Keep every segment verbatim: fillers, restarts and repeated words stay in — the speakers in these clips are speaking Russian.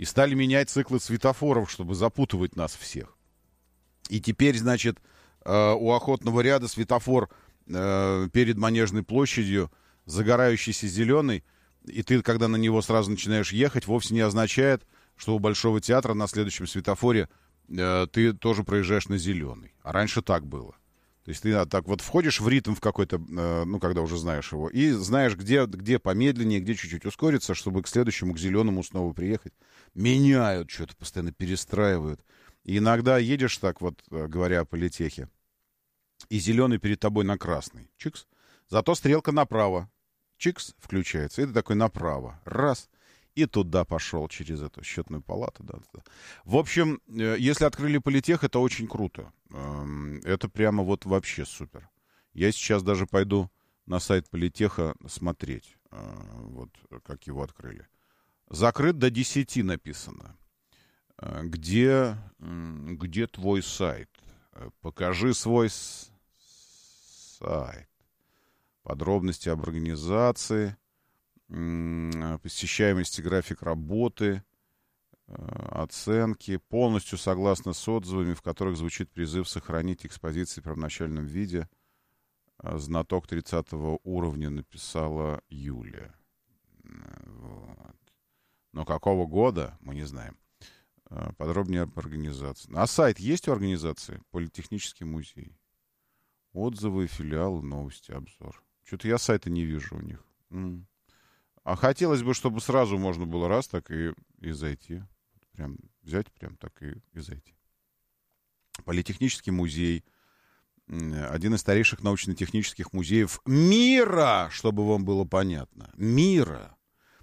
И стали менять циклы светофоров, чтобы запутывать нас всех. И теперь, значит, э, у охотного ряда светофор э, перед Манежной площадью, загорающийся зеленый, и ты, когда на него сразу начинаешь ехать, вовсе не означает, что у Большого театра на следующем светофоре э, ты тоже проезжаешь на зеленый. А раньше так было. То есть ты а, так вот входишь в ритм в какой-то, э, ну, когда уже знаешь его, и знаешь, где, где помедленнее, где чуть-чуть ускориться, чтобы к следующему, к зеленому снова приехать. Меняют что-то, постоянно перестраивают. И иногда едешь так вот, говоря о политехе, и зеленый перед тобой на красный. Чикс. Зато стрелка направо. Чикс включается. И ты такой направо. Раз. И туда пошел через эту счетную палату. Да, да. В общем, если открыли политех, это очень круто. Это прямо вот вообще супер. Я сейчас даже пойду на сайт политеха смотреть, вот как его открыли. Закрыт до десяти написано. Где, где твой сайт? Покажи свой с- сайт. Подробности об организации, посещаемости, график работы, оценки. Полностью согласно с отзывами, в которых звучит призыв сохранить экспозиции в первоначальном виде. Знаток тридцатого уровня написала Юлия. Вот. Но какого года, мы не знаем. Подробнее об организации. А сайт есть у организации? Политехнический музей. Отзывы, филиалы, новости, обзор. Что-то я сайта не вижу у них. М. А хотелось бы, чтобы сразу можно было раз так и, и зайти. Прям взять, прям так и, и зайти. Политехнический музей. Один из старейших научно-технических музеев мира, чтобы вам было понятно. Мира.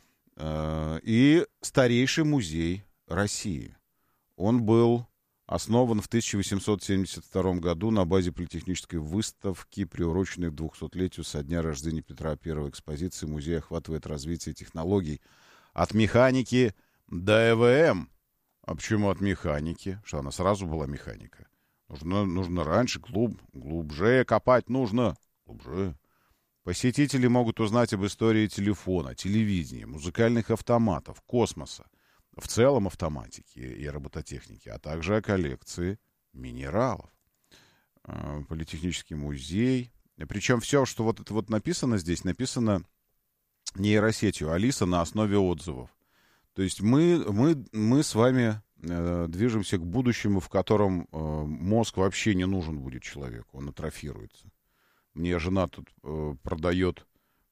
И старейший музей России. Он был основан в тысяча восемьсот семьдесят втором году на базе политехнической выставки, приуроченной к двухсотлетию со дня рождения Петра Первого. Экспозиции музея охватывает развитие технологий от механики до э вэ эм. А почему от механики? Что она сразу была механика. Нужно, нужно раньше, глуб, глубже копать нужно. Глубже. Посетители могут узнать об истории телефона, телевидения, музыкальных автоматов, космоса, в целом автоматики и робототехники, а также о коллекции минералов. Политехнический музей. Причем все, что вот это вот написано здесь, написано нейросетью Алиса на основе отзывов. То есть мы, мы, мы с вами э, движемся к будущему, в котором э, мозг вообще не нужен будет человеку, он атрофируется. Мне жена тут э, продает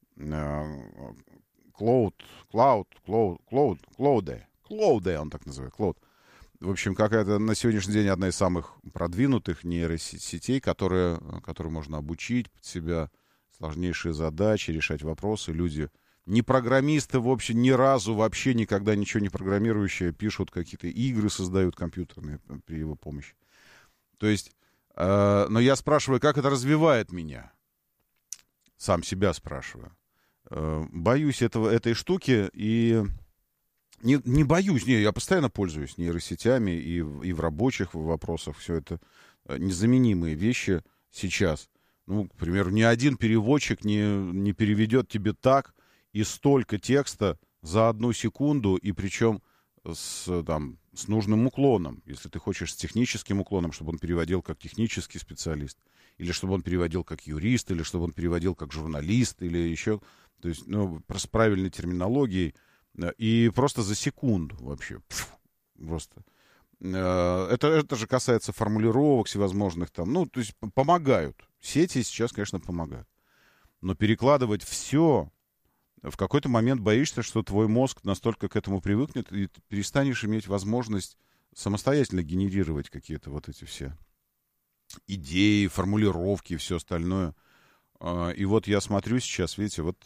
э, Cloud, Cloud, Cloud, Cloud, Cloud, Cloud, он так называет, Cloud. В общем, какая-то на сегодняшний день одна из самых продвинутых нейросетей, которые, которые можно обучить под себя, сложнейшие задачи, решать вопросы. Люди, не программисты, в общем, ни разу вообще никогда ничего не программирующие, пишут какие-то игры, создают компьютерные при его помощи. То есть, э, но я спрашиваю, как это развивает меня? Сам себя спрашиваю. Э, боюсь этого, этой штуки и... Не, не боюсь, не, я постоянно пользуюсь нейросетями и, и в рабочих вопросах. Все это незаменимые вещи сейчас. Ну, к примеру, ни один переводчик не, не переведет тебе так и столько текста за одну секунду, и причем с, там, с нужным уклоном. Если ты хочешь с техническим уклоном, чтобы он переводил как технический специалист, или чтобы он переводил как юрист, или чтобы он переводил как журналист, или еще, то есть, ну, с правильной терминологией. И просто за секунду вообще. Пфф, просто. Это, это же касается формулировок всевозможных там. Ну, то есть помогают. Сети сейчас, конечно, помогают. Но перекладывать все, в какой-то момент боишься, что твой мозг настолько к этому привыкнет, и ты перестанешь иметь возможность самостоятельно генерировать какие-то вот эти все идеи, формулировки и все остальное. И вот я смотрю сейчас, видите, вот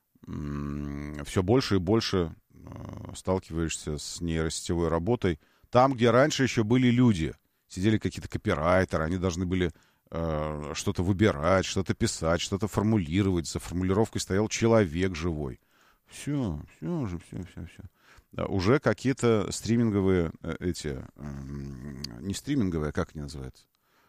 все больше и больше э, сталкиваешься с нейросетевой работой. Там, где раньше еще были люди, сидели какие-то копирайтеры, они должны были э, что-то выбирать, что-то писать, что-то формулировать. За формулировкой стоял человек живой. Все, все уже, все, все, все. Да, уже какие-то стриминговые э, эти, э, не стриминговые, а как они называются,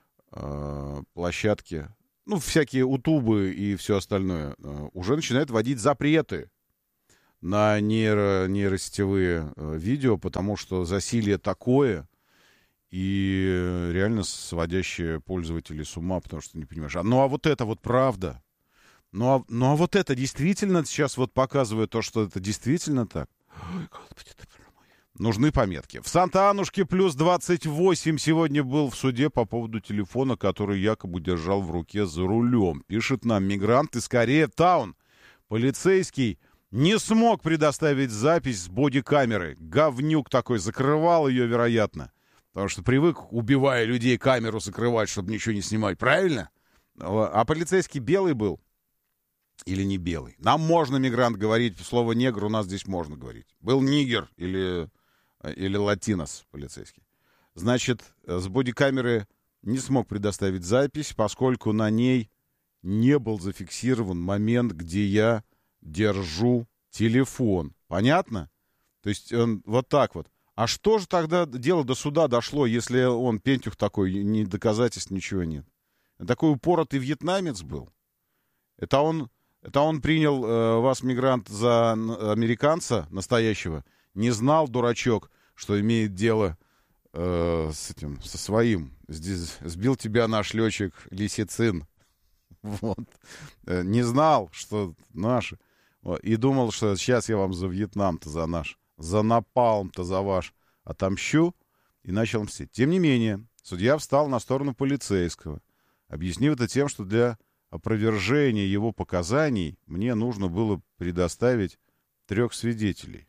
э, площадки, ну, всякие утубы и все остальное, уже начинают вводить запреты на нейро, нейросетевые э, видео, потому что засилье такое, и реально сводящее пользователей с ума, потому что не понимаешь. А, ну а вот это вот правда. Ну а, ну а вот это действительно сейчас вот показывает то, что это действительно так. Ой, Господи, ты боже мой. Нужны пометки. В Санта-Анушке плюс двадцать восемь. Сегодня был в суде по поводу телефона, который якобы держал в руке за рулем. Пишет нам мигрант из Корея-таун. Полицейский не смог предоставить запись с бодикамеры. Говнюк такой, закрывал ее, вероятно. Потому что привык, убивая людей, камеру закрывать, чтобы ничего не снимать. Правильно? А полицейский белый был? Или не белый? Нам можно, мигрант, говорить. Слово негр у нас здесь можно говорить. Был нигер или, или латинос полицейский. Значит, с бодикамеры не смог предоставить запись, поскольку на ней не был зафиксирован момент, где я держу телефон. Понятно? То есть он вот так вот. А что же тогда дело до суда дошло, если он пентюх такой, ни доказательств, ничего нет? Такой упоротый вьетнамец был. Это он, это он принял э, вас, мигрант, за американца настоящего. Не знал, дурачок, что имеет дело э, с этим, со своим. Здесь сбил тебя наш летчик Лисицин. Вот. Не знал, что наши. И думал, что сейчас я вам за Вьетнам-то, за наш, за напалм-то за ваш отомщу. И начал мстить. Тем не менее, судья встал на сторону полицейского, объяснив это тем, что для опровержения его показаний мне нужно было предоставить трех свидетелей.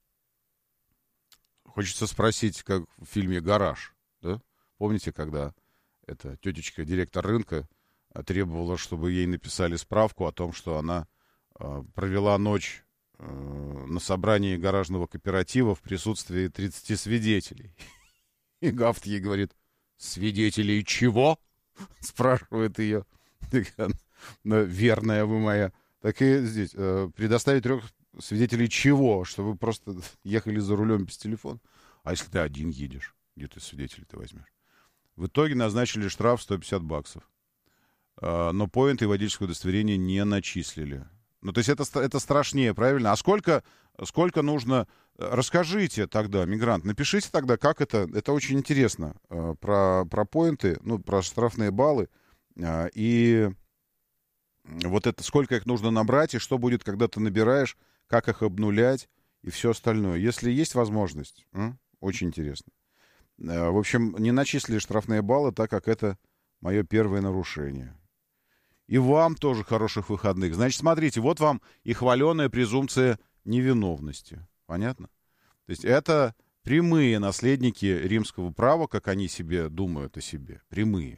Хочется спросить, как в фильме «Гараж». Да? Помните, когда эта тетечка, директор рынка, требовала, чтобы ей написали справку о том, что она э, провела ночь э, на собрании гаражного кооператива в присутствии тридцати свидетелей. И Гафт ей говорит: «Свидетелей чего?» спрашивает ее. Верная вы моя. Так и здесь. Э, предоставить трех свидетелей чего? Что вы просто ехали за рулем без телефона? А если ты один едешь, где ты свидетелей ты возьмешь? В итоге назначили штраф сто пятьдесят баксов. Но поинты и водительское удостоверение не начислили. Ну, то есть это, это страшнее, правильно? А сколько, сколько нужно... Расскажите тогда, мигрант, напишите тогда, как это... Это очень интересно. Про, про поинты, ну, про штрафные баллы. И вот это, сколько их нужно набрать, и что будет, когда ты набираешь, как их обнулять, и все остальное. Если есть возможность, очень интересно. В общем, не начислили штрафные баллы, так как это мое первое нарушение. И вам тоже хороших выходных. Значит, смотрите, вот вам и хваленая презумпция невиновности. Понятно? То есть это прямые наследники римского права, как они себе думают о себе. Прямые.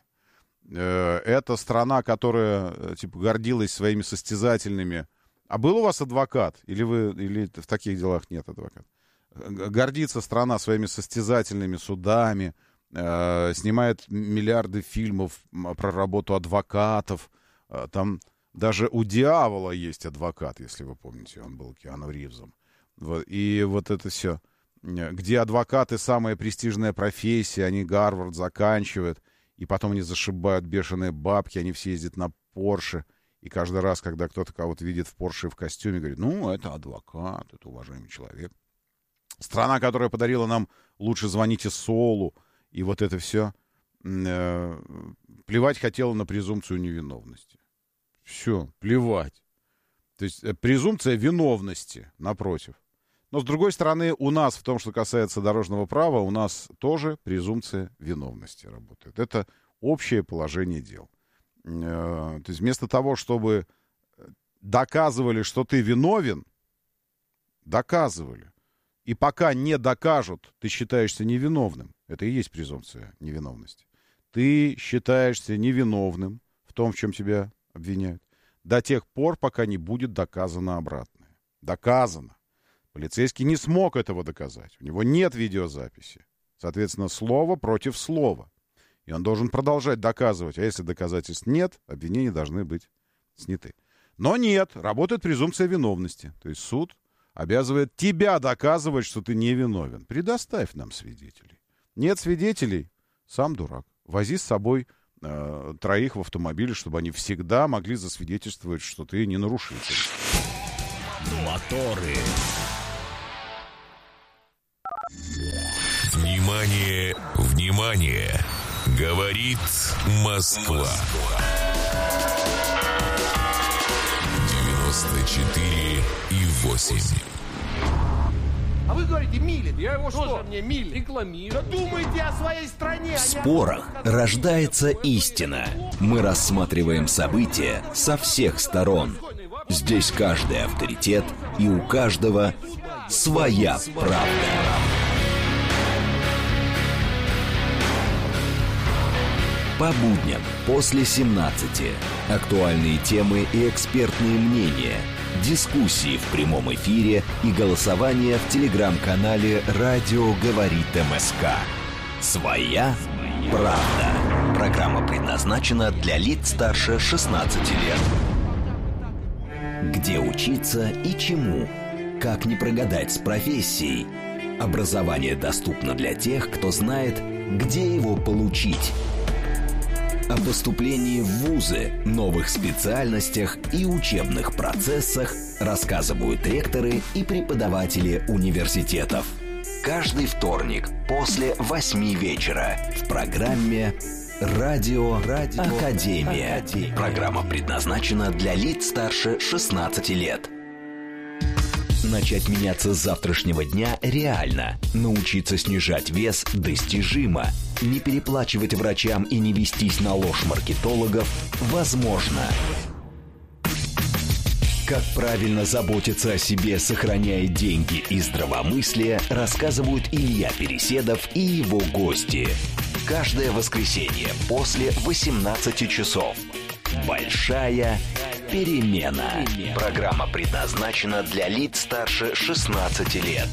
Это страна, которая типа гордилась своими состязательными... А был у вас адвокат? Или, вы, или в таких делах нет адвоката? Гордится страна своими состязательными судами, э, снимает миллиарды фильмов про работу адвокатов. Э, там даже у дьявола есть адвокат, если вы помните, он был Киану Ривзом. Вот, и вот это все. Где адвокаты самая престижная профессия, они Гарвард заканчивают, и потом они зашибают бешеные бабки, они все ездят на Порше. И каждый раз, когда кто-то кого-то видит в Порше в костюме, говорит: ну, это адвокат, это уважаемый человек. Страна, которая подарила нам «Лучше звоните Солу», и вот это все, э, плевать хотела на презумпцию невиновности. Все, плевать. То есть э, презумпция виновности, напротив. Но, с другой стороны, у нас, в том, что касается дорожного права, у нас тоже презумпция виновности работает. Это общее положение дел. Э, то есть вместо того, чтобы доказывали, что ты виновен, доказывали. И пока не докажут, ты считаешься невиновным. Это и есть презумпция невиновности. Ты считаешься невиновным в том, в чем тебя обвиняют, до тех пор, пока не будет доказано обратное. Доказано. Полицейский не смог этого доказать. У него нет видеозаписи. Соответственно, слово против слова. И он должен продолжать доказывать. А если доказательств нет, обвинения должны быть сняты. Но нет, работает презумпция виновности. То есть суд обязывает тебя доказывать, что ты не виновен. Предоставь нам свидетелей. Нет свидетелей, сам дурак. Вози с собой э, троих в автомобиле, чтобы они всегда могли засвидетельствовать, что ты не нарушитель. Моторы. Внимание, внимание! Говорит Москва. девяносто четыре и восемь. А вы говорите, Милин. Я его Тоже что? мне Милин. Рекламирую. Да думайте о своей стране. В спорах рождается истина. Мы рассматриваем события со всех сторон. Здесь каждый авторитет, и у каждого своя правда. По будням после семнадцати. Актуальные темы и экспертные мнения. Дискуссии в прямом эфире и голосование в телеграм-канале «Радио говорит МСК». Своя правда. Программа предназначена для лиц старше шестнадцати лет. Где учиться и чему? Как не прогадать с профессией? Образование доступно для тех, кто знает, где его получить. О поступлении в вузы, новых специальностях и учебных процессах рассказывают ректоры и преподаватели университетов. Каждый вторник после восьми вечера в программе «Радио, Радио Академия». Академия. Программа предназначена для лиц старше шестнадцати лет. Начать меняться с завтрашнего дня реально. Научиться снижать вес достижимо. Не переплачивать врачам и не вестись на ложь маркетологов возможно. Как правильно заботиться о себе, сохраняя деньги и здравомыслие, рассказывают Илья Переседов и его гости. Каждое воскресенье после восемнадцати часов. Большая перемена. Программа предназначена для лиц старше шестнадцати лет.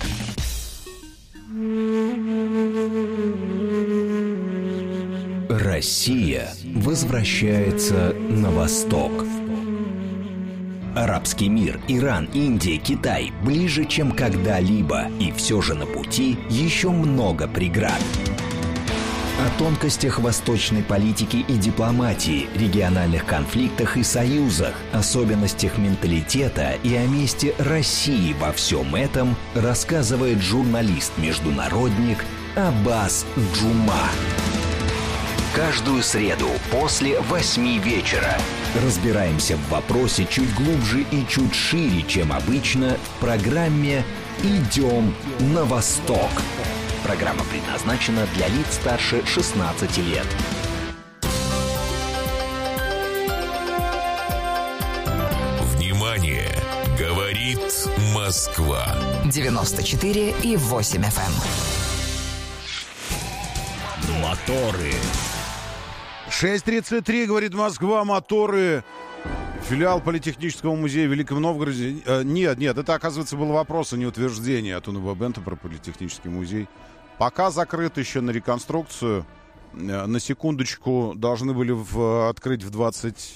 Россия возвращается на восток. Арабский мир, Иран, Индия, Китай ближе, чем когда-либо. И все же на пути еще много преград. О тонкостях восточной политики и дипломатии, региональных конфликтах и союзах, особенностях менталитета и о месте России во всем этом рассказывает журналист-международник Аббас Джума. Каждую среду после восьми вечера разбираемся в вопросе чуть глубже и чуть шире, чем обычно, в программе «Идем на восток». Программа предназначена для лиц старше шестнадцати лет. Внимание! Говорит Москва. девяносто четыре и восемь эф эм. Моторы. шесть тридцать три, говорит Москва, моторы. Филиал Политехнического музея в Великом Новгороде. Э, нет, нет, это, оказывается, был вопрос, а не утверждение от Унова Бента про Политехнический музей. Пока закрыт еще на реконструкцию. Э, на секундочку должны были в, открыть в двадцать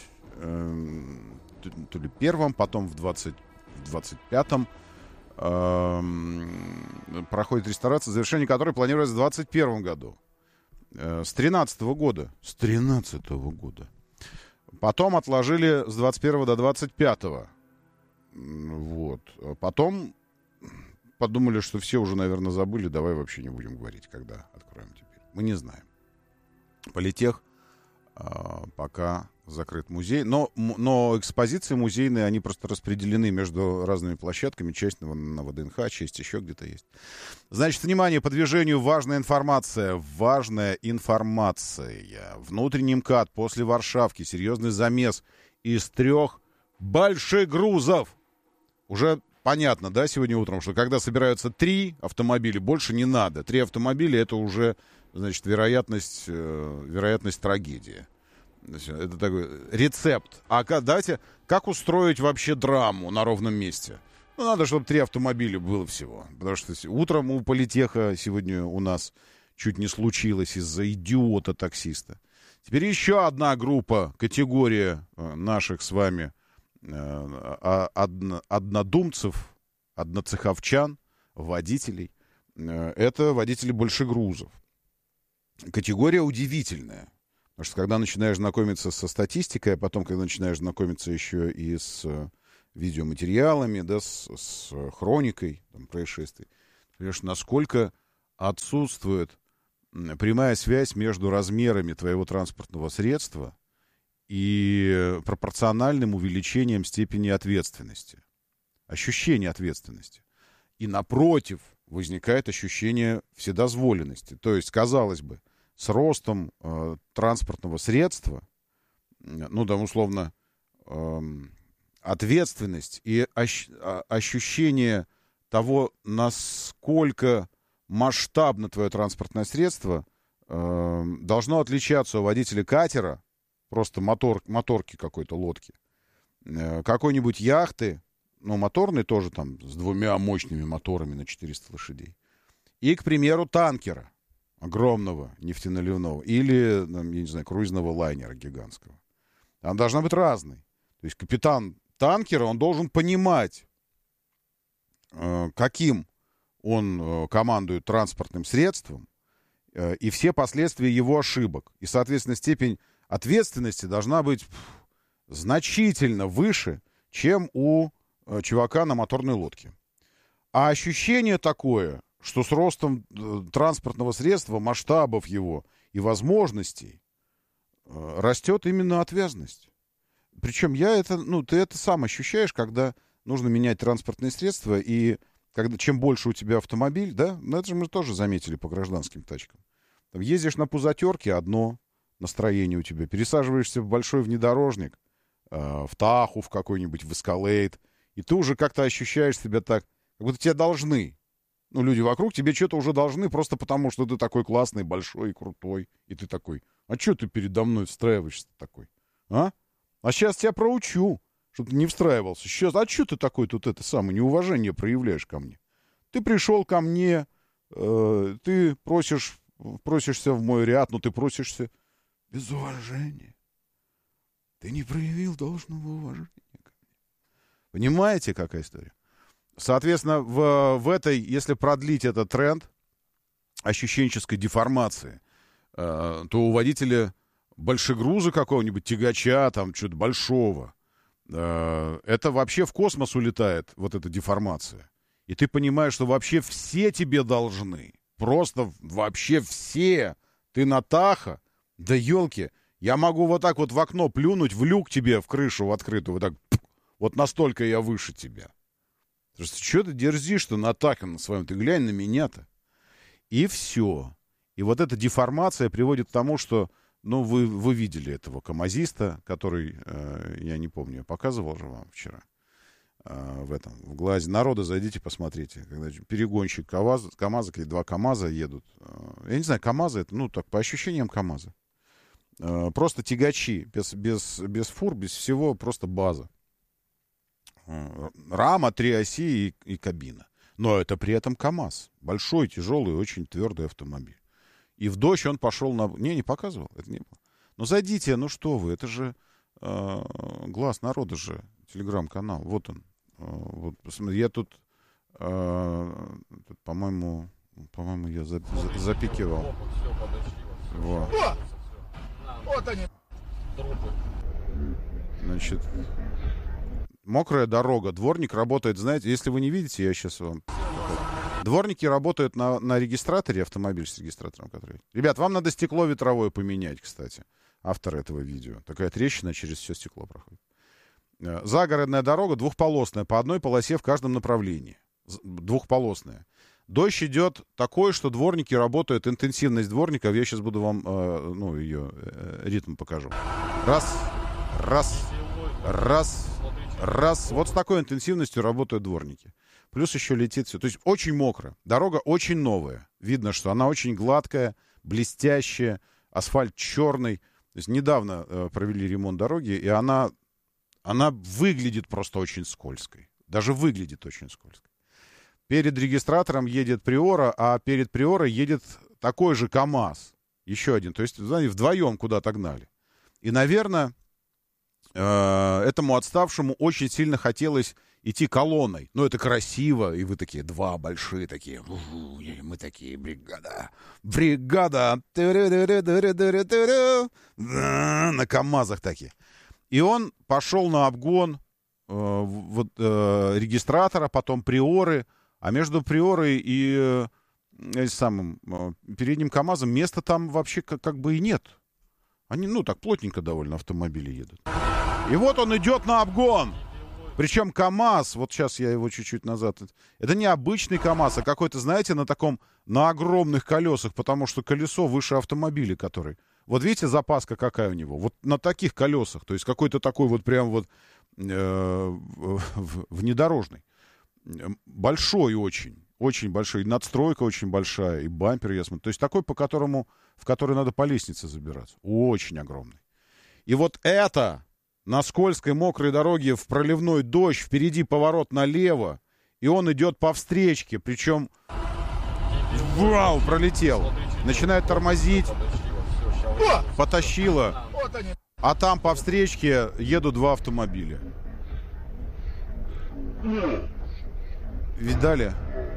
первом, потом в двадцать, в двадцать пятом. Э, проходит реставрация, завершение которой планируется в двадцать первом году. Э, с тринадцатого года. С тринадцатого года. Потом отложили с двадцать первого до двадцать пятого. Вот. Потом подумали, что все уже, наверное, забыли. Давай вообще не будем говорить, когда откроем теперь. Мы не знаем. Политех а, пока закрыт музей. Но, но экспозиции музейные, они просто распределены между разными площадками. Часть на, на ВДНХ, часть еще где-то есть. Значит, внимание, по движению важная информация. Важная информация. Внутренний МКАД после Варшавки. Серьезный замес из трех больших грузов. Уже понятно, да, сегодня утром, что когда собираются три автомобиля, больше не надо. Три автомобиля — это уже, значит, вероятность, э, вероятность трагедии. Это такой рецепт. А давайте, как устроить вообще драму на ровном месте? Ну, надо, чтобы три автомобиля было всего. Потому что утром у Политеха сегодня у нас чуть не случилось из-за идиота-таксиста. Теперь еще одна группа, категория наших с вами одно, однодумцев, одноцеховчан, водителей. Это водители большегрузов. Категория удивительная. Потому что когда начинаешь знакомиться со статистикой, а потом, когда начинаешь знакомиться еще и с видеоматериалами, да, с, с хроникой там, происшествий. Понимаешь, насколько отсутствует прямая связь между размерами твоего транспортного средства и пропорциональным увеличением степени ответственности, ощущения ответственности. И напротив, возникает ощущение вседозволенности. То есть, казалось бы, с ростом э, транспортного средства, ну, там, условно, э, ответственность и ощ, ощущение того, насколько масштабно твое транспортное средство, э, должно отличаться у водителя катера, просто мотор, моторки какой-то лодки, э, какой-нибудь яхты, ну, моторный тоже там с двумя мощными моторами на четыреста лошадей. И, к примеру, танкера огромного нефтеналивного или, там, я не знаю, круизного лайнера гигантского. Она должна быть разной. То есть капитан танкера, он должен понимать, э, каким он э, командует транспортным средством э, и все последствия его ошибок. И, соответственно, степень ответственности должна быть пфф, значительно выше, чем у чувака на моторной лодке. А ощущение такое, что с ростом э, транспортного средства, масштабов его и возможностей э, растет именно ответственность. Причем я это, ну, ты это сам ощущаешь, когда нужно менять транспортные средства, и когда, чем больше у тебя автомобиль, да, ну, это же мы тоже заметили по гражданским тачкам. Там ездишь на пузатерке, одно настроение у тебя. Пересаживаешься в большой внедорожник, э, в Таху, в какой-нибудь, в Эскалейд, и ты уже как-то ощущаешь себя так, как будто тебе должны. Ну, люди вокруг тебе что-то уже должны, просто потому, что ты такой классный, большой и крутой. И ты такой, а что ты передо мной встраиваешься такой? А? А сейчас тебя проучу, чтобы ты не встраивался. Сейчас, а что ты такой тут это самое неуважение проявляешь ко мне? Ты пришел ко мне, э, ты просишь, просишься в мой ряд, но ты просишься без уважения. Ты не проявил должного уважения. Понимаете, какая история? Соответственно, в, в этой, если продлить этот тренд ощущенческой деформации, э, то у водителя большегруза какого-нибудь, тягача, там, что-то большого, э, это вообще в космос улетает, вот эта деформация. И ты понимаешь, что вообще все тебе должны. Просто вообще все. Ты на Таха, да елки, я могу вот так вот в окно плюнуть, в люк тебе, в крышу в открытую, вот так. Вот настолько я выше тебя. Что ты дерзишь-то на Таха на своем? Ты глянь на меня-то. И все. И вот эта деформация приводит к тому, что, ну, вы, вы видели этого камазиста, который, э, я не помню, я показывал же вам вчера, э, в этом, в глазе народа, зайдите, посмотрите. Когда перегонщик КамАЗа, КамАЗа или два КамАЗа едут. Э, я не знаю, КамАЗа, это, ну, так, по ощущениям КамАЗа. Э, просто тягачи, без, без, без фур, без всего, просто база. Рама, три оси и, и кабина. Но это при этом КамАЗ. Большой, тяжелый, очень твердый автомобиль. И в дождь он пошел на... Не, не показывал, это не было. Ну, зайдите, ну что вы, это же э, глаз народа же, телеграм-канал. Вот он. Э, вот, посмотри, я тут, э, тут по-моему, по-моему, я за, за, запикивал. Вот. Вот они. Значит... Мокрая дорога. Дворник работает, знаете, если вы не видите, я сейчас вам... Дворники работают на, на регистраторе, автомобиль с регистратором, который... Ребят, вам надо стекло ветровое поменять, кстати. Автор этого видео. Такая трещина через все стекло проходит. Загородная дорога двухполосная, по одной полосе в каждом направлении. Двухполосная. Дождь идет такой, что дворники работают, интенсивность дворников, я сейчас буду вам, э, ну, ее э, ритм покажу. Раз, раз, раз... Раз. Вот с такой интенсивностью работают дворники. Плюс еще летит все. То есть очень мокро. Дорога очень новая. Видно, что она очень гладкая, блестящая. Асфальт черный. То есть недавно э, провели ремонт дороги, и она, она выглядит просто очень скользкой. Даже выглядит очень скользкой. Перед регистратором едет Приора, а перед Приорой едет такой же КамАЗ. Еще один. То есть, знаете, вдвоем куда-то гнали. И, наверное... этому отставшему очень сильно хотелось идти колонной. Ну, это красиво, и вы такие, два большие такие, мы такие, бригада, бригада, на КамАЗах такие. И он пошел на обгон вот, э, регистратора, потом приоры, а между приорой и э, самым э, передним КАМАЗом места там вообще как, как бы и нет. Они, ну, так плотненько довольно автомобили едут. И вот он идет на обгон. Причем КАМАЗ, вот сейчас я его чуть-чуть назад... Это не обычный КАМАЗ, а какой-то, знаете, на таком, на огромных колесах, потому что колесо выше автомобиля, который... Вот видите, запаска какая у него? Вот на таких колесах, то есть какой-то такой вот прям вот э, внедорожный. Большой очень, очень большой. И надстройка очень большая, и бампер, я смотрю. То есть такой, по которому, в который надо по лестнице забираться. Очень огромный. И вот это... На скользкой мокрой дороге в проливной дождь, впереди поворот налево, и он идет по встречке, причем вау, пролетел. Начинает тормозить, потащило, а там по встречке едут два автомобиля. Видали?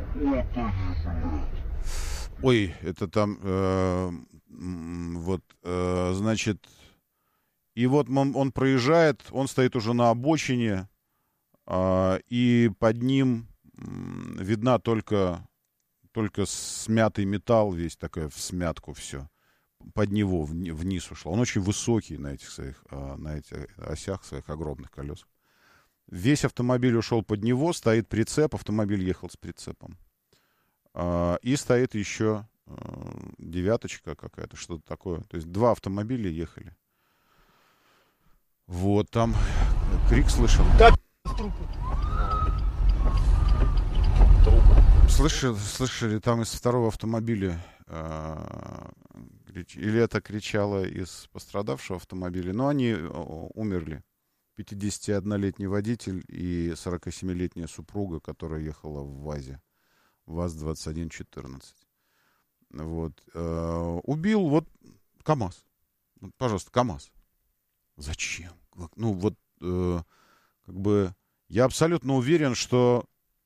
Ой, это там, э, вот, э, значит... И вот он, он проезжает, он стоит уже на обочине, э, и под ним э, видна только, только смятый металл, весь такой в смятку все. Под него вни, вниз ушло. Он очень высокий на этих своих, э, на этих осях своих огромных колес. Весь автомобиль ушел под него, стоит прицеп, автомобиль ехал с прицепом. Э, и стоит еще э, девяточка какая-то, что-то такое. То есть два автомобиля ехали. Вот там крик слышал. Слышали, слышали, там из второго автомобиля э, крич... или это кричало из пострадавшего автомобиля, но они умерли. пятидесятиоднолетний водитель и сорокасемилетняя супруга, которая ехала в ВАЗе, ВАЗ двадцать один четырнадцать. Вот. Э, убил вот КАМАЗ. Пожалуйста, КАМАЗ. Зачем? Ну, вот, э, как бы, я абсолютно уверен, что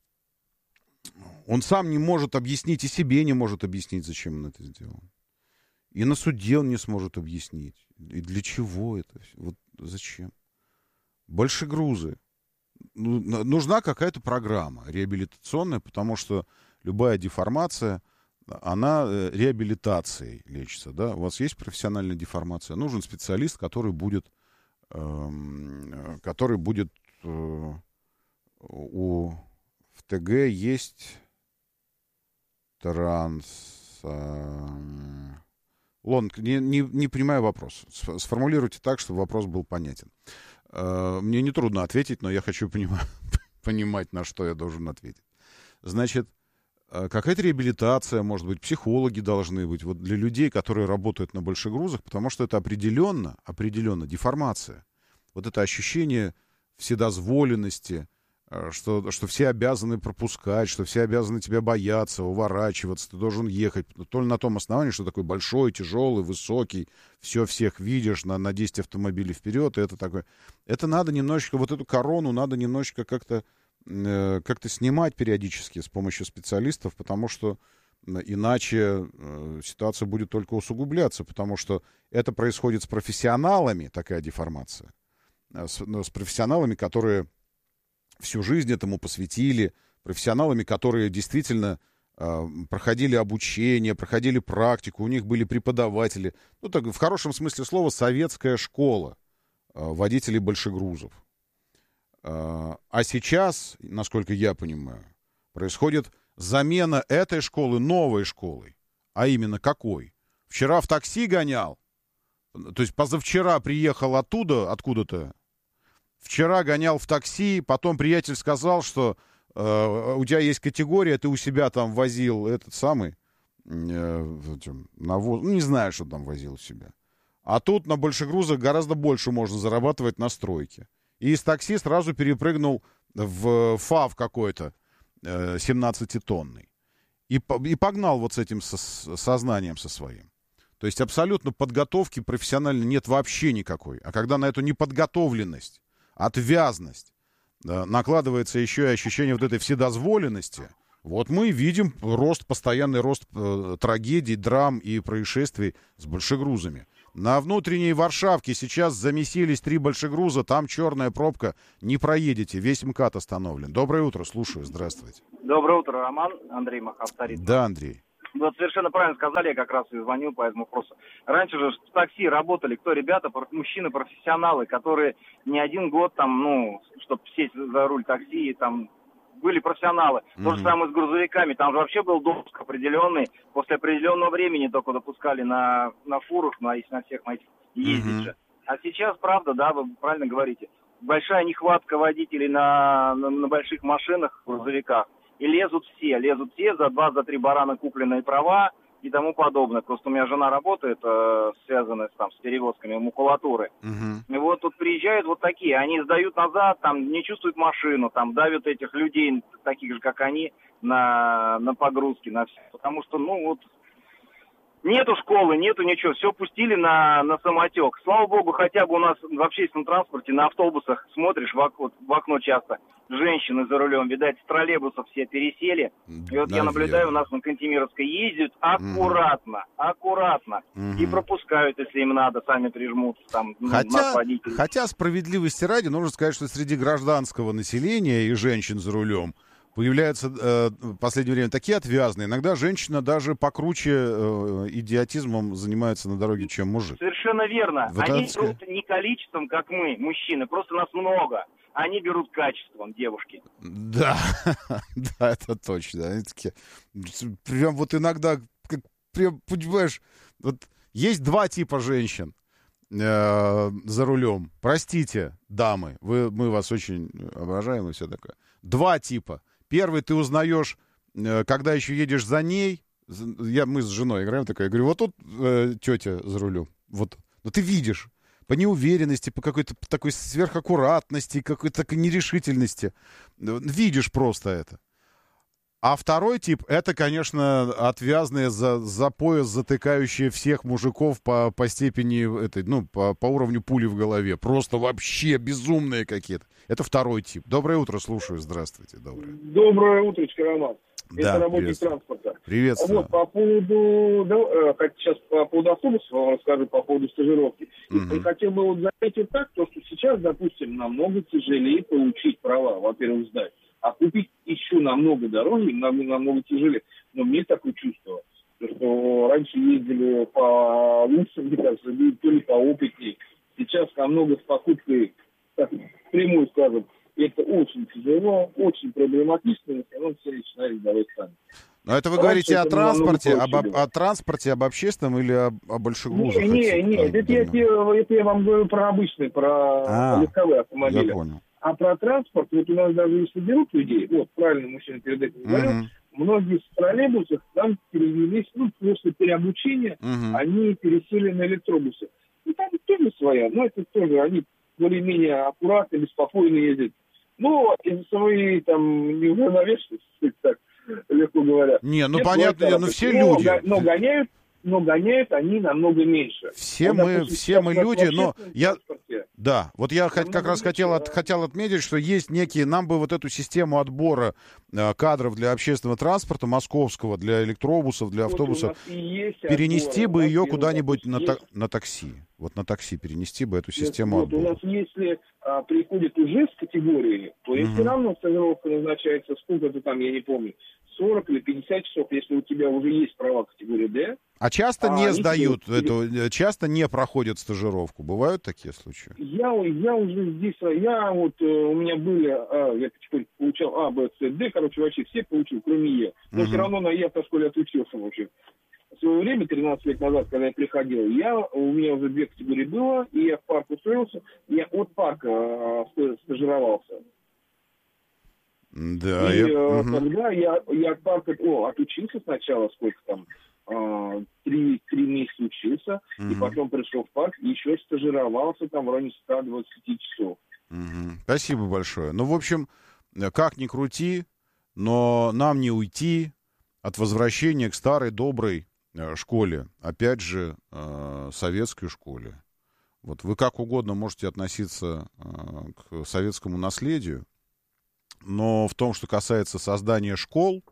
он сам не может объяснить, и себе не может объяснить, зачем он это сделал. И на суде он не сможет объяснить. И для чего это? Вот зачем? Большегрузы. Ну, нужна какая-то программа реабилитационная, потому что любая деформация, она реабилитацией лечится. Да? У вас есть профессиональная деформация. Нужен специалист, который будет... который будет э, у в ТГ есть транс... Э, Лон, не, не, не понимаю вопрос. Сформулируйте так, чтобы вопрос был понятен. Э, мне нетрудно ответить, но я хочу понимать, понимать, на что я должен ответить. Значит, э, какая-то реабилитация, может быть, психологи должны быть вот для людей, которые работают на большегрузах, потому что это определенно, определенно деформация. Вот это ощущение вседозволенности, что, что все обязаны пропускать, что все обязаны тебя бояться, уворачиваться, ты должен ехать. То ли на том основании, что такой большой, тяжелый, высокий, все всех видишь на, на десять автомобилей вперед, и это такое. Это надо немножечко, вот эту корону надо немножечко как-то, э, как-то снимать периодически с помощью специалистов, потому что иначе э, ситуация будет только усугубляться, потому что это происходит с профессионалами, такая деформация. С, ну, с профессионалами, которые всю жизнь этому посвятили, профессионалами, которые действительно э, проходили обучение, проходили практику, у них были преподаватели. Ну, так, в хорошем смысле слова, советская школа э, водителей большегрузов. Э, а сейчас, насколько я понимаю, происходит замена этой школы новой школой. А именно какой? Вчера в такси гонял, то есть позавчера приехал оттуда, откуда-то, вчера гонял в такси, потом приятель сказал, что э, у тебя есть категория, ты у себя там возил этот самый, э, навоз, ну, не знаю, что там возил у себя. А тут на большегрузах гораздо больше можно зарабатывать на стройке. И из такси сразу перепрыгнул в ФАВ какой-то, э, семнадцатитонный. И, и погнал вот с этим со, сознанием со своим. То есть абсолютно подготовки профессиональной нет вообще никакой. А когда на эту неподготовленность, отвязность, да, накладывается еще и ощущение вот этой вседозволенности, вот мы видим рост, постоянный рост э, трагедий, драм и происшествий с большегрузами. На внутренней Варшавке сейчас замесились три большегруза, там черная пробка, не проедете, весь МКАД остановлен. Доброе утро, слушаю, здравствуйте. Доброе утро, Роман, Андрей Махавторит. Да, Андрей. Вот совершенно правильно сказали, я как раз и звонил по этому вопросу. Раньше же в такси работали кто? Ребята, мужчины-профессионалы, которые не один год там, ну, чтобы сесть за руль такси, там, были профессионалы. Mm-hmm. То же самое с грузовиками. Там же вообще был допуск определенный. После определенного времени только допускали на, на фурах, на, на всех на этих ездить mm-hmm. же. А сейчас, правда, да, вы правильно говорите, большая нехватка водителей на, на, на больших машинах, грузовиках. И лезут все, лезут все, за два, за три барана купленные права и тому подобное. Просто у меня жена работает, э, связанная с, там, с перевозками макулатуры. Uh-huh. И вот тут приезжают вот такие, они сдают назад, там не чувствуют машину, там давят этих людей, таких же, как они, на, на погрузки, на все. Потому что, ну вот, нету школы, нету ничего, все пустили на, на самотек. Слава богу, хотя бы у нас в общественном транспорте, на автобусах смотришь в окно, в окно часто, женщины за рулем, видать, с троллейбусов все пересели. И вот Наверное. Я наблюдаю, у нас на Кантемировской ездят аккуратно, mm. аккуратно. Mm-hmm. И пропускают, если им надо, сами прижмутся. Там, хотя, хотя, справедливости ради, нужно сказать, что среди гражданского населения и женщин за рулем появляются э, в последнее время такие отвязные. Иногда женщина даже покруче э, идиотизмом занимается на дороге, чем мужик. Совершенно верно. Вот Они это... берут не количеством, как мы, мужчины, просто нас много. Они берут качеством, девушки. Да, да, это точно. Они такие, прям вот иногда, как, прям, понимаешь, вот есть два типа женщин э, за рулем. Простите, дамы, вы, мы вас очень обожаем и все такое. Два типа. Первый ты узнаешь, э, когда еще едешь за ней. Я, мы с женой играем, такая, я говорю, вот тут э, тетя за рулем. Вот, но ты видишь. По неуверенности, по какой-то такой сверхаккуратности, какой-то такой нерешительности. Видишь просто это. А второй тип, это, конечно, отвязные за, за пояс, затыкающие всех мужиков по, по степени, этой, ну, по, по уровню пули в голове. Просто вообще безумные какие-то. Это второй тип. Доброе утро, слушаю. Здравствуйте. Доброе, Доброе утречко, Роман. Да, это работник транспорта. Приветствую. Вот, по поводу, да, хотя сейчас по поводу автобусов вам расскажу, по поводу стажировки. Uh-huh. И хотел бы вот заметить так, то, что сейчас, допустим, намного тяжелее получить права, во-первых, сдать. А купить еще намного дороже, намного, намного тяжелее. Но мне такое чувство, что раньше ездили по лучшим, мне кажется, то ли поопытнее. Сейчас намного с покупкой, так прямую скажем, это очень тяжело, очень проблематично, и в основном все начинают сдавать сами. Но это вы Раньше говорите это о транспорте, об, об, о транспорте, об общественном или о, о большегрузах? Нет, нет, это, это, это я вам говорю про обычные, про а, легковые автомобили. Я понял. А про транспорт, вот у нас даже если берут людей, вот правильно мужчина перед этим говорил, uh-huh. многие с троллейбусов там перевелись, ну, после переобучения, uh-huh. они пересели на электробусы. И там тоже своя, но это тоже, они более-менее аккуратно, беспокойно ездят. Ну, из-за своей, там, неуравновешенности, так легко говоря. Не, ну, понятно, ну, все но, люди. Но гоняют, но гоняют они намного меньше. Все вот, мы, допустим, все мы люди, но я... Да, вот я как, как раз хотел, от, хотел отметить, что есть некие, нам бы вот эту систему отбора э, кадров для общественного транспорта московского, для электробусов, для автобусов, вот перенести отбор, бы ее куда-нибудь на, та, на такси. Вот на такси перенести бы эту систему вот, отбора. У нас если а, приходит уже с категории, то mm-hmm. все равно стажировка назначается, сколько-то там, я не помню, сорок или пятьдесят часов, если у тебя уже есть права категории D. А часто а не сдают тебе... эту, часто не проходят стажировку. Бывают такие случаи? Я, я уже здесь, я вот, у меня были, а, я потихоньку получал А, Б, С, Д, короче, вообще все получил, кроме Е. Но uh-huh. все равно на Е в школе отучился вообще. В свое время, тринадцать лет назад, когда я приходил, я, у меня уже две категории было, и я в парк устроился, я от парка а, стажировался. Да, и я... а, угу. тогда я, я от парка, о, отучился сначала, сколько там, а, три, три месяца учился, угу. и потом пришел в парк, и еще стажировался там в районе сто двадцать часов. Угу. Спасибо большое. Ну, в общем, как ни крути, но нам не уйти от возвращения к старой доброй школе, опять же, э, советской школе. Вот вы как угодно можете относиться э, к советскому наследию, но в том, что касается создания школ,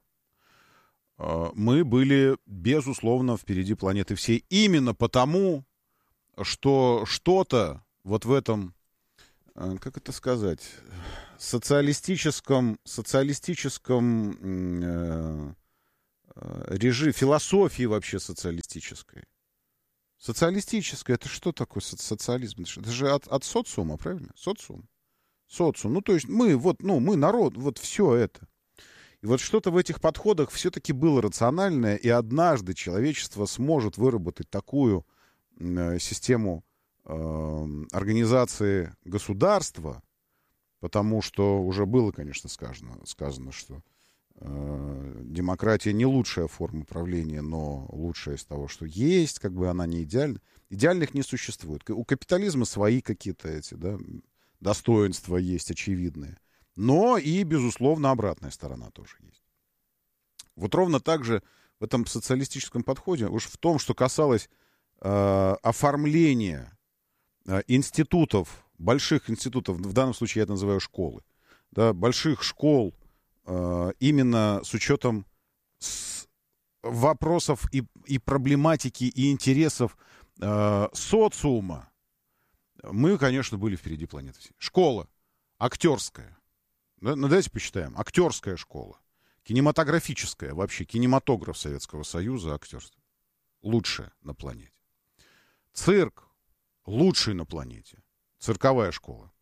э, мы были, безусловно, впереди планеты всей. Именно потому, что что-то вот в этом, как это сказать, социалистическом, социалистическом э, режиме, философии вообще социалистической. Социалистическая, это что такое соци- социализм? Это же от, от социума, правильно? Социум. Социум. Ну, то есть мы, вот, ну, мы народ, вот все это. И вот что-то в этих подходах все-таки было рациональное, и однажды человечество сможет выработать такую э, систему э, организации государства, потому что уже было, конечно, сказано, сказано что э, демократия не лучшая форма правления, но лучшая из того, что есть, как бы она не идеальна. Идеальных не существует. У капитализма свои какие-то эти, да, достоинства есть очевидные. Но и, безусловно, обратная сторона тоже есть. Вот ровно так же в этом социалистическом подходе, уж в том, что касалось э, оформления э, институтов, больших институтов, в данном случае я это называю школы, да, больших школ, э, именно с учетом с вопросов и, и проблематики, и интересов э, социума, мы, конечно, были впереди планеты всей. Школа актерская. Ну, давайте посчитаем. Актерская школа. Кинематографическая. Вообще кинематограф Советского Союза, актерство. Лучшее на планете. Цирк. Лучший на планете. Цирковая школа.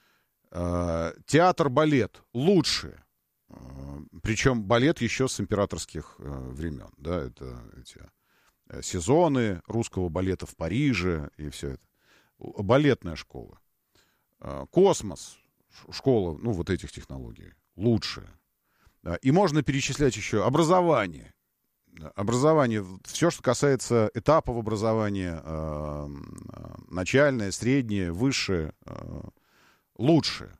Театр-балет. Лучшее. Причем балет еще с императорских времен. Да, это эти сезоны русского балета в Париже и все это. Балетная школа. Космос. Школа, ну, вот этих технологий. Лучшая. И можно перечислять еще образование. Образование, все, что касается этапов образования, э, начальное, среднее, высшее, э, лучшее.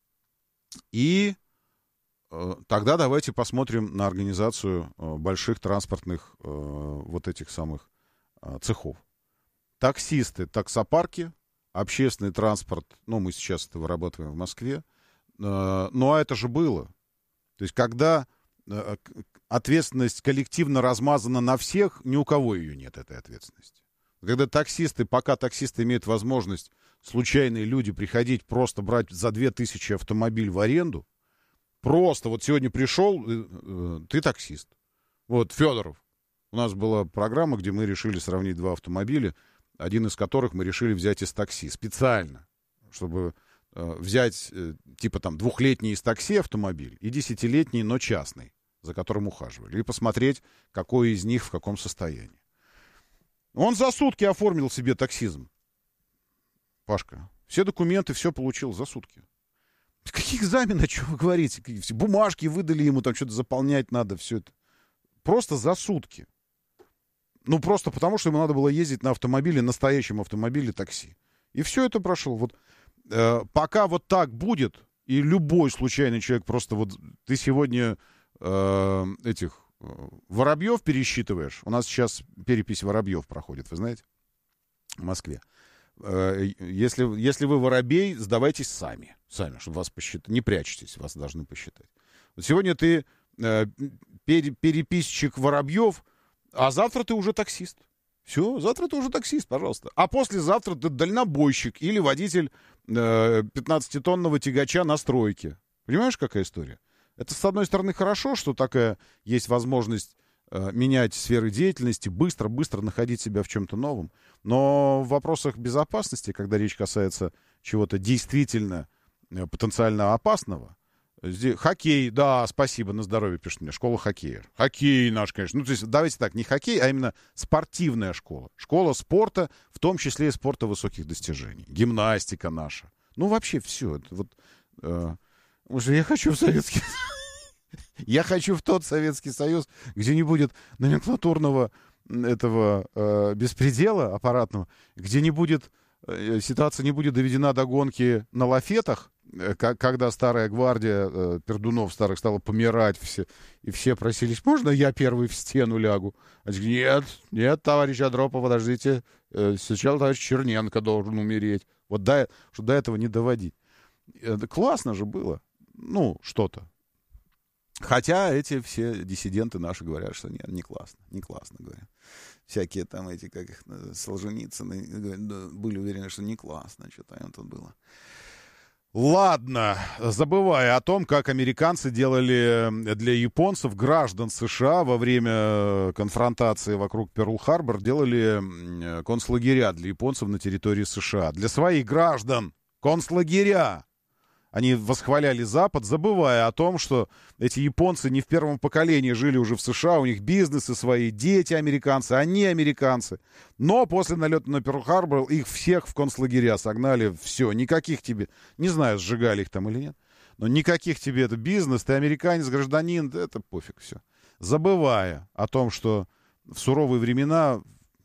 И э, тогда давайте посмотрим на организацию э, больших транспортных э, вот этих самых э, цехов. Таксисты, таксопарки, общественный транспорт, ну, мы сейчас это вырабатываем в Москве, э, ну, а это же было. То есть, когда э, ответственность коллективно размазана на всех, ни у кого ее нет, этой ответственности. Когда таксисты, пока таксисты имеют возможность, случайные люди, приходить просто брать за две тысячи автомобиль в аренду, просто вот сегодня пришел, э, э, ты таксист. Вот, Федоров. У нас была программа, где мы решили сравнить два автомобиля, один из которых мы решили взять из такси специально, чтобы э, взять э, типа там двухлетний из такси автомобиль и десятилетний, но частный, за которым ухаживали, и посмотреть, какой из них в каком состоянии. Он за сутки оформил себе таксизм. Пашка, все документы, все получил за сутки. Какие экзамены, о чем вы говорите? Бумажки выдали ему, там что-то заполнять надо, все это. Просто за сутки. Ну, просто потому, что ему надо было ездить на автомобиле, настоящем автомобиле такси. И все это прошло. Вот, э, пока вот так будет, и любой случайный человек просто вот... Ты сегодня э, этих э, воробьев пересчитываешь. У нас сейчас перепись воробьев проходит, вы знаете, в Москве. Э, если, если вы воробей, сдавайтесь сами. Сами, чтобы вас посчитать. Не прячьтесь, вас должны посчитать. Вот сегодня ты э, пере, переписчик воробьев, а завтра ты уже таксист. Все, завтра ты уже таксист, пожалуйста. А послезавтра ты дальнобойщик или водитель э, пятнадцатитонного тягача на стройке. Понимаешь, какая история? Это, с одной стороны, хорошо, что такая есть возможность э, менять сферы деятельности, быстро-быстро находить себя в чем-то новом. Но в вопросах безопасности, когда речь касается чего-то действительно э, потенциально опасного, здесь, хоккей, да, спасибо, на здоровье, пишет мне, школа хоккея. Хоккей наш, конечно. Ну, то есть, давайте так, не хоккей, а именно спортивная школа. Школа спорта, в том числе и спорта высоких достижений. Гимнастика наша. Ну, вообще все. Это вот, э, уже я хочу в Советский Я хочу в тот Советский Союз, где не будет номенклатурного этого э, беспредела аппаратного, где не будет, э, ситуация не будет доведена до гонки на лафетах, когда старая гвардия э, пердунов старых стала помирать, все, и все просились, можно я первый в стену лягу? А нет, нет, товарищ Андропов, подождите, э, сначала товарищ Черненко должен умереть. Вот до, чтобы до этого не доводить. Это классно же было. Ну, что-то. Хотя эти все диссиденты наши говорят, что нет, не классно, не классно, говорят. всякие там эти, как их, Солженицыны, были уверены, что не классно, что-то им тут было. Ладно, забывая о том, как американцы делали для японцев, граждан США во время конфронтации вокруг Перл-Харбор, делали концлагеря для японцев на территории США. Для своих граждан концлагеря. Они восхваляли Запад, забывая о том, что эти японцы не в первом поколении жили уже в США, у них бизнесы свои, дети американцы, они американцы. Но после налета на Перл-Харбор их всех в концлагеря согнали, все, никаких тебе, не знаю, сжигали их там или нет, но никаких тебе, это бизнес, ты американец, гражданин, это пофиг, все. Забывая о том, что в суровые времена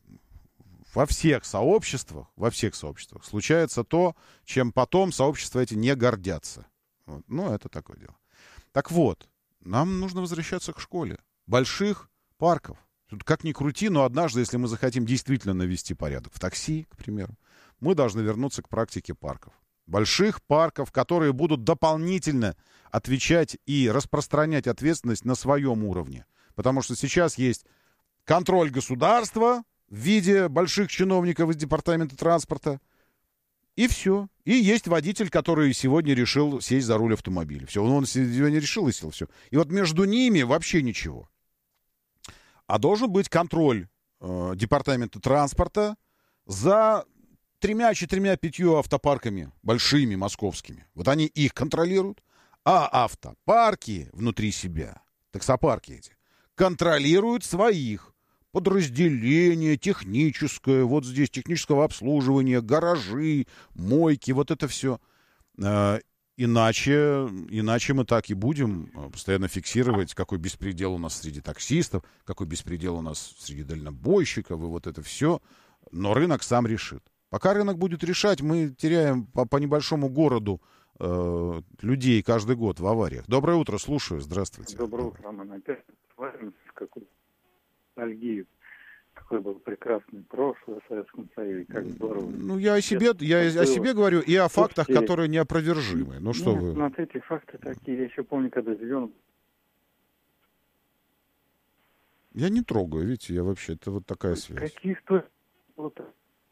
во всех сообществах, во всех сообществах случается то, чем потом сообщества эти не гордятся. Вот. Ну, это такое дело. Так вот, нам нужно возвращаться к школе. Больших парков. Тут как ни крути, но однажды, если мы захотим действительно навести порядок в такси, к примеру, мы должны вернуться к практике парков. Больших парков, которые будут дополнительно отвечать и распространять ответственность на своем уровне. Потому что сейчас есть контроль государства в виде больших чиновников из департамента транспорта. И все. И есть водитель, который сегодня решил сесть за руль автомобиля. Все, он сегодня решил и сел, все. И вот между ними вообще ничего. А должен быть контроль э, департамента транспорта за тремя, четырьмя, пятью автопарками большими, московскими. Вот они их контролируют. А автопарки внутри себя, таксопарки эти, контролируют своих. Подразделение техническое, вот здесь технического обслуживания, гаражи, мойки, вот это все. Э, иначе, иначе мы так и будем постоянно фиксировать, какой беспредел у нас среди таксистов, какой беспредел у нас среди дальнобойщиков, и вот это все. Но рынок сам решит. Пока рынок будет решать, мы теряем по, по небольшому городу э, людей каждый год в авариях. Доброе утро, слушаю, здравствуйте. Доброе утро, Роман. Опять с вами какой ностальгию. Какое было прекрасное прошлое в Советском Союзе, как здорово. Ну, я о себе, я о себе говорю и о фактах, Слушайте, которые неопровержимы. Ну, что нет, вы... Смотрите, факты такие. Я еще помню, когда зеленый... Я не трогаю, видите, я вообще... Это вот такая связь. Какие сто... Вот...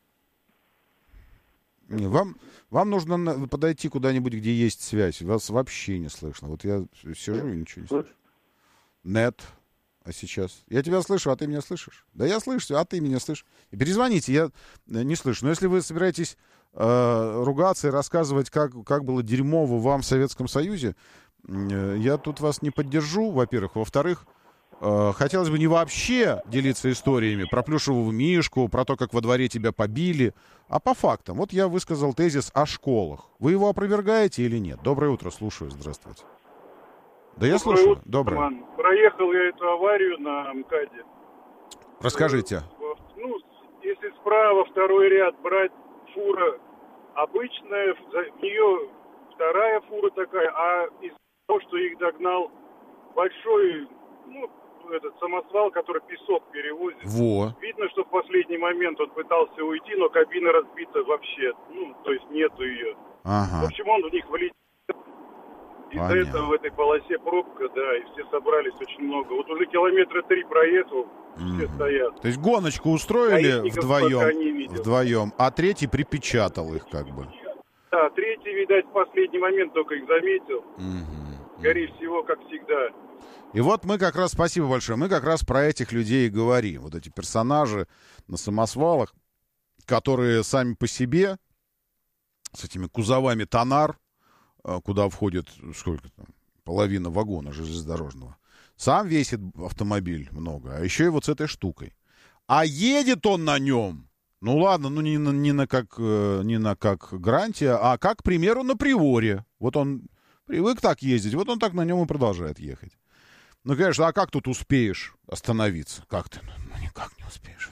Не, вам, вам нужно подойти куда-нибудь, где есть связь. Вас вообще не слышно. Вот я сижу и ничего не слышу. Нет. А сейчас? Я тебя слышу, а ты меня слышишь? Да я слышу, а ты меня слышишь. И перезвоните, я не слышу. Но если вы собираетесь э, ругаться и рассказывать, как, как было дерьмово вам в Советском Союзе, э, я тут вас не поддержу, во-первых. Во-вторых, э, хотелось бы не вообще делиться историями про плюшевого мишку, про то, как во дворе тебя побили, а по фактам. Вот я высказал тезис о школах. Вы его опровергаете или нет? Доброе утро, слушаю, здравствуйте. Да я Доброе слушаю. утро, Доброе. Роман. Проехал я эту аварию на МКАДе. Расскажите. Ну, если справа второй ряд брать, фура обычная, в нее вторая фура такая, а из-за того, что их догнал большой, ну, этот самосвал, который песок перевозит. Во. Видно, что в последний момент он пытался уйти, но кабина разбита вообще, ну, то есть нету ее. Ага. В общем, он в них влетел. Из-за этого в этой полосе пробка, да, и все собрались очень много. Вот уже километра три проехал, mm-hmm. все стоят. То есть гоночку устроили вдвоем, вдвоем, а третий припечатал их как бы. Да, третий, видать, в последний момент только их заметил. Mm-hmm. Скорее всего, как всегда. И вот мы как раз, спасибо большое, мы как раз про этих людей и говорим. Вот эти персонажи на самосвалах, которые сами по себе, с этими кузовами Тонар, куда входит, сколько там, половина вагона железнодорожного. Сам весит автомобиль много, а еще и вот с этой штукой. А едет он на нем, ну ладно, ну не на, не на, как, не на как Грантия, а как, к примеру, на Приоре. Вот он привык так ездить, вот он так на нем и продолжает ехать. Ну, конечно, а как тут успеешь остановиться? Как ты? Ну, никак не успеешь.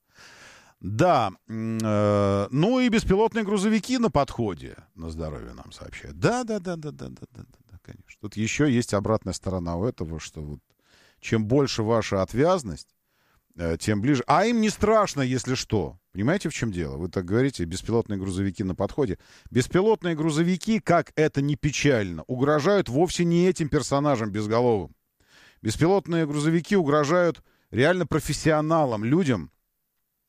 Да, э, ну и беспилотные грузовики на подходе, на здоровье нам сообщают. Да, да, да, да, да, да, да, да, конечно. Тут еще есть обратная сторона у этого, что вот чем больше ваша отвязность, э, тем ближе. А им не страшно, если что. Понимаете, в чем дело? Вы так говорите, беспилотные грузовики на подходе. Беспилотные грузовики, как это ни печально, угрожают вовсе не этим персонажам безголовым. Беспилотные грузовики угрожают реально профессионалам, людям,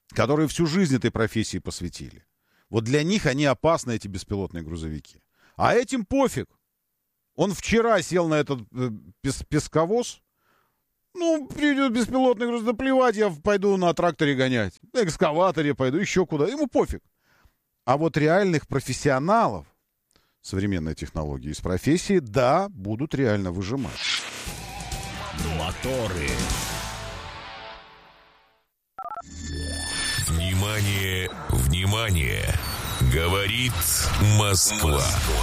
которые всю жизнь этой профессии посвятили. Вот для них они опасны, эти беспилотные грузовики. А этим пофиг. Он вчера сел на этот э, пес- песковоз. Ну, придет беспилотный груз, да плевать, я пойду на тракторе гонять. На экскаваторе пойду, еще куда. Ему пофиг. А вот реальных профессионалов современной технологии из профессии, да, будут реально выжимать. Моторы. Внимание, внимание! Говорит Москва.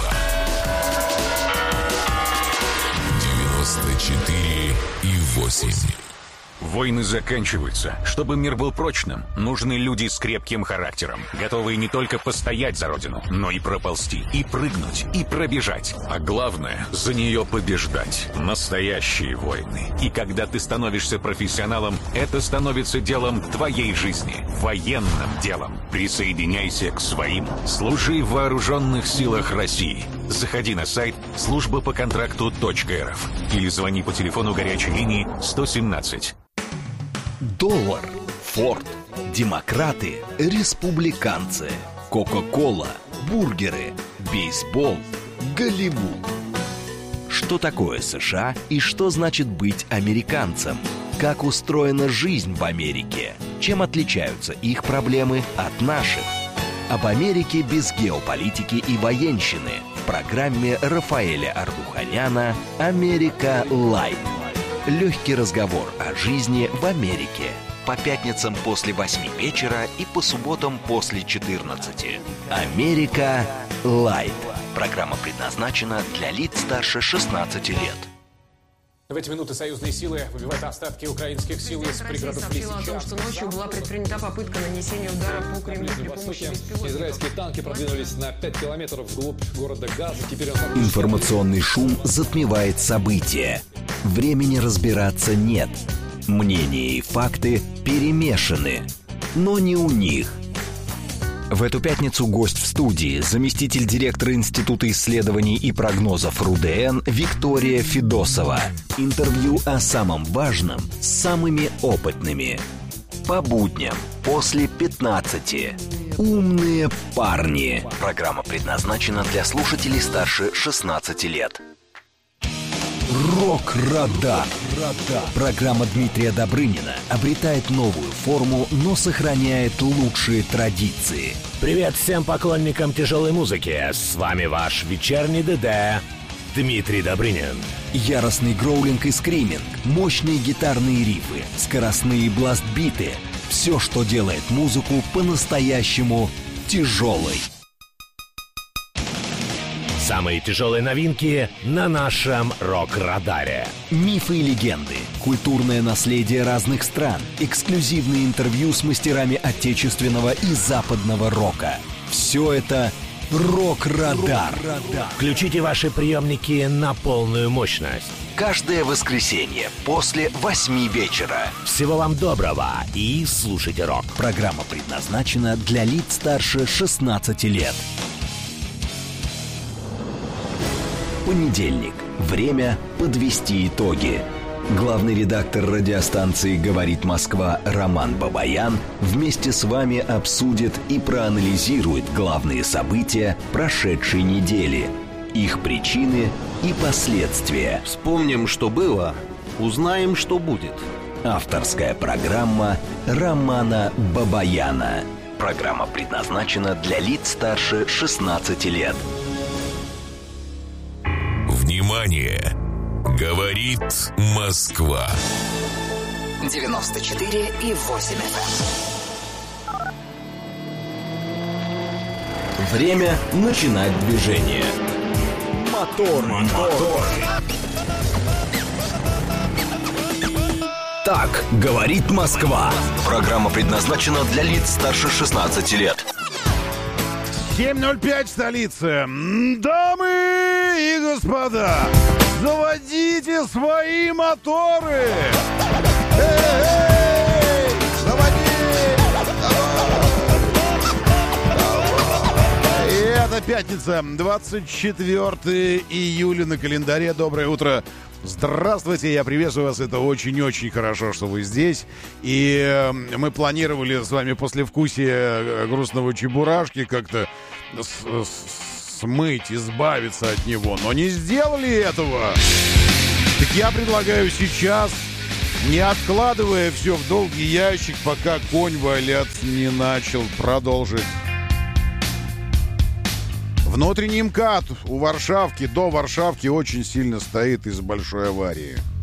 девяносто четыре и восемь. Войны заканчиваются. Чтобы мир был прочным, нужны люди с крепким характером, готовые не только постоять за родину, но и проползти, и прыгнуть, и пробежать. А главное, за нее побеждать. Настоящие войны. И когда ты становишься профессионалом, это становится делом твоей жизни. Военным делом. Присоединяйся к своим. Служи в вооруженных силах России. Заходи на сайт служба по контракту точка эр эф или звони по телефону горячей линии сто семнадцать. Доллар, Форд, демократы, республиканцы, Кока-кола, бургеры, бейсбол, Голливуд. Что такое США и что значит быть американцем? Как устроена жизнь в Америке? Чем отличаются их проблемы от наших? Об Америке без геополитики и военщины в программе Рафаэля Ардуханяна «Америка Лайт». Легкий разговор о жизни в Америке. По пятницам после восьми вечера и по субботам после четырнадцати. «Америка Лайт». Программа предназначена для лиц старше шестнадцати лет. В эти минуты союзные силы выбивают остатки украинских сил из пригородов Лисичанска. О том, что ночью была предпринята попытка нанесения удара по Кремлю при помощи беспилотников. Израильские танки продвинулись на пять километров вглубь города Газа. Теперь он... Информационный шум затмевает события. Времени разбираться нет. Мнения и факты перемешаны. Но не у них. В эту пятницу гость в студии, заместитель директора Института исследований и прогнозов РУДН Виктория Федосова. Интервью о самом важном с самыми опытными. По будням после пятнадцати. Умные парни. Программа предназначена для слушателей старше шестнадцати лет. Рок-радар. Программа Дмитрия Добрынина обретает новую форму, но сохраняет лучшие традиции. Привет всем поклонникам тяжелой музыки. С вами ваш вечерний ДД Дмитрий Добрынин. Яростный гроулинг и скриминг, мощные гитарные рифы, скоростные бластбиты. Все, что делает музыку по-настоящему тяжелой. Самые тяжелые новинки на нашем рок-радаре. Мифы и легенды, культурное наследие разных стран, эксклюзивные интервью с мастерами отечественного и западного рока. Все это рок-радар. Включите ваши приемники на полную мощность. Каждое воскресенье после восьми вечера. Всего вам доброго и слушайте рок. Программа предназначена для лиц старше шестнадцати лет. Понедельник. Время подвести итоги. Главный редактор радиостанции «Говорит Москва» Роман Бабаян вместе с вами обсудит и проанализирует главные события прошедшей недели, их причины и последствия. Вспомним, что было, узнаем, что будет. Авторская программа Романа Бабаяна. Программа предназначена для лиц старше шестнадцати лет. Внимание! Говорит Москва. девяносто четыре и восемь эф эм. Время начинать движение. Мотор, мотор. Так говорит Москва. Программа предназначена для лиц старше шестнадцати лет. семь ноль пять в столице. Дамы и господа, заводите свои моторы. Эй-эй, заводи. И это пятница, двадцать четвёртого июля на календаре. Доброе утро, Здравствуйте, я приветствую вас. Это очень-очень хорошо, что вы здесь. И мы планировали с вами послевкусие грустного чебурашки как-то с- с- смыть, избавиться от него. Но не сделали этого. Так я предлагаю сейчас, не откладывая все в долгий ящик, пока конь валяться не начал, продолжить. Внутренний МКАД у Варшавки, до Варшавки очень сильно стоит из-за большой аварии.